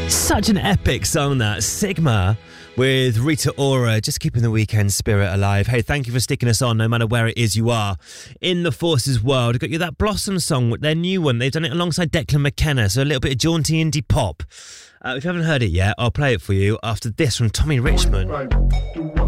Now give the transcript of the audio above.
Such an epic song, that. Sigma with Rita Ora, just keeping the weekend spirit alive. Hey, thank you for sticking us on, no matter where it is you are in the Forces world. I've got you that Blossom song, their new one. They've done it alongside Declan McKenna, so a little bit of jaunty indie pop. If you haven't heard it yet, I'll play it for you after this from Tommy Richmond.